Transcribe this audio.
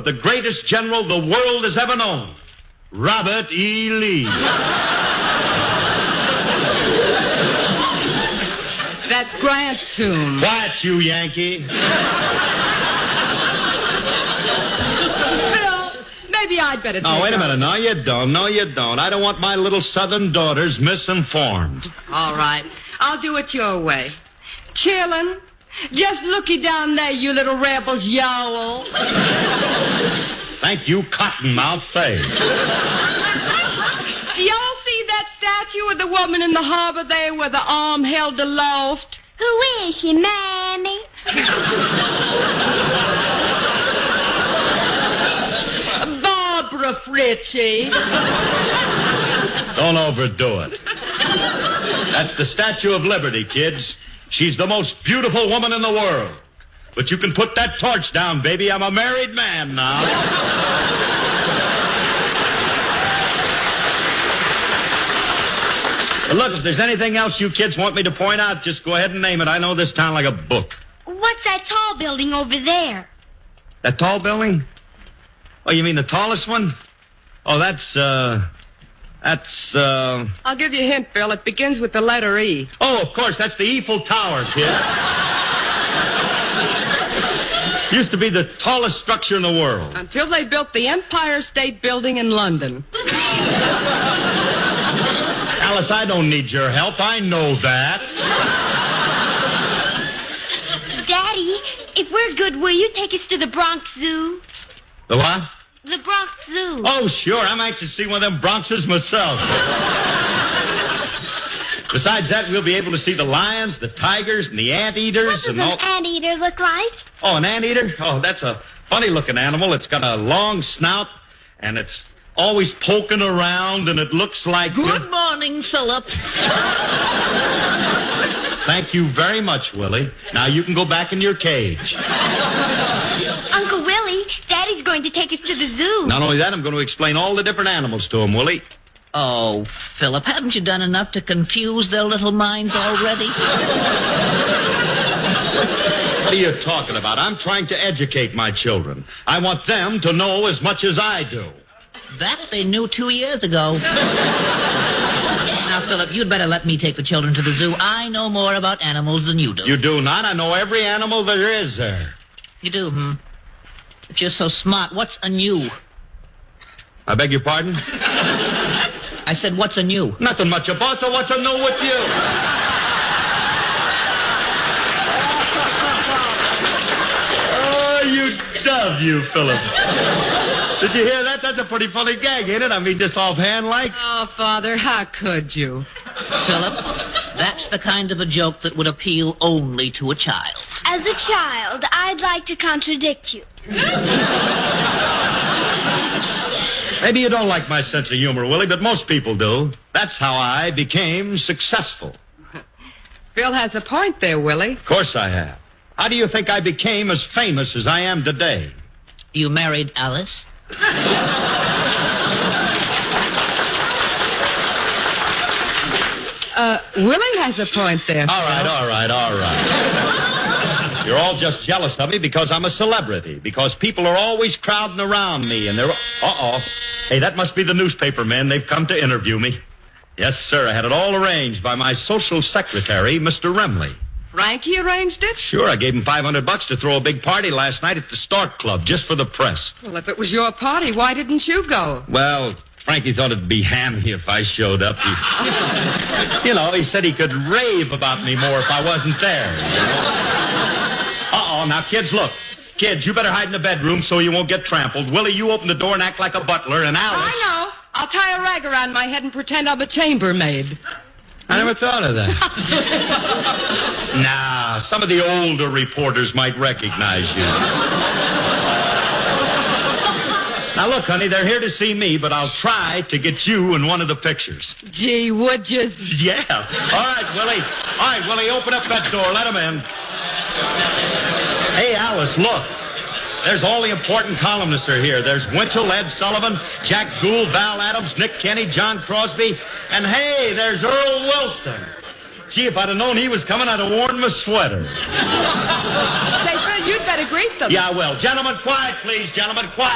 of the greatest general the world has ever known, Robert E. Lee. That's Grant's tomb. Quiet, you Yankee. Maybe I'd better take Oh, wait a minute. No, you don't. No, you don't. I don't want my little southern daughters misinformed. All right. I'll do it your way. Chillin', just looky down there, you little rebels, yowl. Thank you, Cottonmouth Fay. Do y'all see that statue of the woman in the harbor there with the arm held aloft? Who is she, Mammy? Barbara Fritchie. Don't overdo it. That's the Statue of Liberty, kids. She's the most beautiful woman in the world. But you can put that torch down, baby. I'm a married man now. But look, if there's anything else you kids want me to point out, just go ahead and name it. I know this town like a book. What's that tall building over there? That tall building? Oh, you mean the tallest one? Oh, that's I'll give you a hint, Bill. It begins with the letter E. Oh, of course, that's the Eiffel Tower, kid. Used to be the tallest structure in the world. Until they built the Empire State Building in London. Alice, I don't need your help. I know that. Daddy, if we're good, will you take us to the Bronx Zoo? The what? The Bronx Zoo. Oh, sure. I'm anxious to see one of them Bronxes myself. Besides that, we'll be able to see the lions, the tigers, and the anteaters. What does and all... an anteater look like? Oh, an anteater? Oh, that's a funny-looking animal. It's got a long snout, and it's always poking around, and it looks like... Good morning, Philip. Thank you very much, Willie. Now you can go back in your cage. Uncle Willie, Daddy's going to take us to the zoo. Not only that, I'm going to explain all the different animals to him, Willie. Oh, Philip, haven't you done enough to confuse their little minds already? What are you talking about? I'm trying to educate my children. I want them to know as much as I do. That they knew 2 years ago. Now, Philip, you'd better let me take the children to the zoo. I know more about animals than you do. You do not? I know every animal there is there. You do, But you're so smart. What's a new? I beg your pardon? I said, what's a new? Nothing much about, so what's a new with you? Oh, you dove, you, Philip. Did you hear that? That's a pretty funny gag, ain't it? I mean, just offhand like. Oh, Father, how could you? Philip, that's the kind of a joke that would appeal only to a child. As a child, I'd like to contradict you. Maybe you don't like my sense of humor, Willie, but most people do. That's how I became successful. Phil has a point there, Willie. Of course I have. How do you think I became as famous as I am today? You married Alice? Willie has a point there. All right. You're all just jealous of me because I'm a celebrity, because people are always crowding around me, and they're... Uh-oh. Hey, that must be the newspaper men. They've come to interview me. Yes, sir. I had it all arranged by my social secretary, Mr. Remley. Frankie arranged it? Sure, I gave him $500 to throw a big party last night at the Stork Club, just for the press. Well, if it was your party, why didn't you go? Well, Frankie thought it'd be hammy if I showed up. He said he could rave about me more if I wasn't there. Uh-oh, now, kids, look. Kids, you better hide in the bedroom so you won't get trampled. Willie, you open the door and act like a butler, and Alice... I know. I'll tie a rag around my head and pretend I'm a chambermaid. I never thought of that. Nah, some of the older reporters might recognize you. Now, look, honey, they're here to see me, but I'll try to get you in one of the pictures. Gee, would you? Yeah. All right, Willie, open up that door. Let him in. Hey, Alice, look. There's all the important columnists are here. There's Winchell, Ed Sullivan, Jack Gould, Val Adams, Nick Kenny, John Crosby, and hey, there's Earl Wilson. Gee, if I'd have known he was coming, I'd have worn my sweater. Say, Phil, you'd better greet them. Yeah, I will. Gentlemen, quiet, please. Gentlemen, quiet.